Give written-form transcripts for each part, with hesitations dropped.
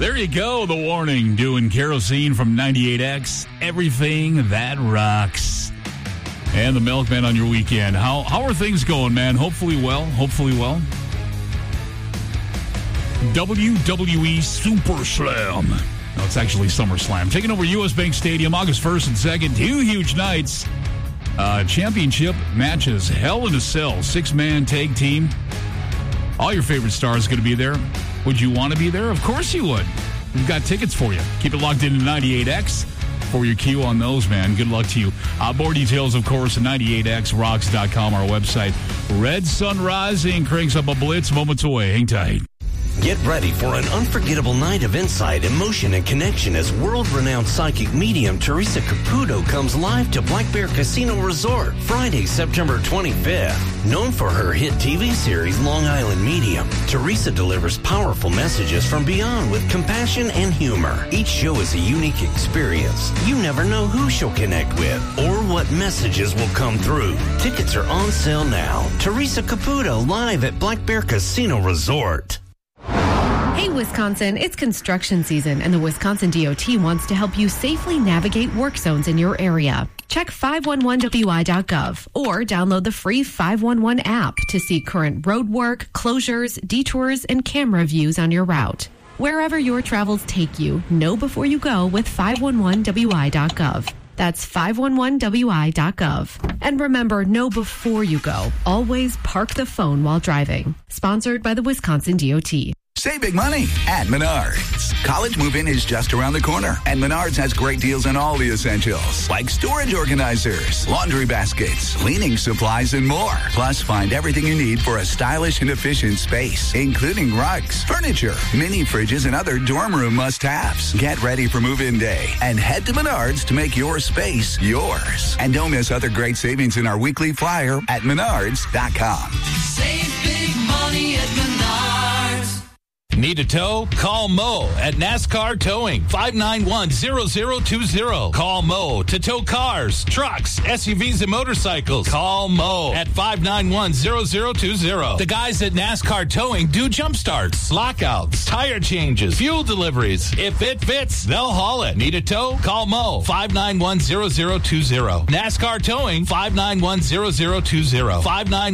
There you go, the warning. Doing Kerosene from 98X. Everything that rocks. And the Milkman on your weekend. How are things going, man? Hopefully well. WWE Super Slam. No, it's actually SummerSlam. Taking over U.S. Bank Stadium August 1st and 2nd. 2 huge nights. Championship matches. Hell in a Cell. 6-man tag team. All your favorite stars going to be there. Would you want to be there? Of course you would. We've got tickets for you. Keep it locked into 98X for your queue on those, man. Good luck to you. More details, of course, at 98xrocks.com, our website. Red Sun Rising cranks up a blitz moments away. Hang tight. Get ready for an unforgettable night of insight, emotion, and connection as world-renowned psychic medium Teresa Caputo comes live to Black Bear Casino Resort Friday, September 25th. Known for her hit TV series Long Island Medium, Teresa delivers powerful messages from beyond with compassion and humor. Each show is a unique experience. You never know who she'll connect with or what messages will come through. Tickets are on sale now. Teresa Caputo live at Black Bear Casino Resort. Hey, Wisconsin, it's construction season, and the Wisconsin DOT wants to help you safely navigate work zones in your area. Check 511wi.gov or download the free 511 app to see current road work, closures, detours, and camera views on your route. Wherever your travels take you, know before you go with 511wi.gov. That's 511wi.gov. And remember, know before you go. Always park the phone while driving. Sponsored by the Wisconsin DOT. Save big money at Menards. College move-in is just around the corner, and Menards has great deals on all the essentials, like storage organizers, laundry baskets, cleaning supplies, and more. Plus, find everything you need for a stylish and efficient space, including rugs, furniture, mini fridges, and other dorm room must-haves. Get ready for move-in day and head to Menards to make your space yours. And don't miss other great savings in our weekly flyer at Menards.com. Save big money at Menards. Need a tow? Call Mo at NASCAR Towing, 591-0020. Call Mo to tow cars, trucks, SUVs, and motorcycles. Call Mo at 591-0020. The guys at NASCAR Towing do jump starts, lockouts, tire changes, fuel deliveries. If it fits, they'll haul it. Need a tow? Call Mo, 591-0020. NASCAR Towing, 591-0020.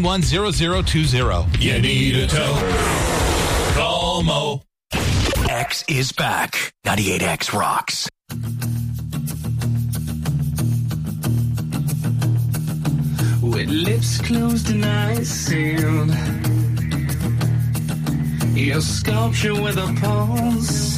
591-0020. You need a tow? Call Mo. X is back. 98X rocks. With lips closed and eyes sealed, your sculpture with a pulse.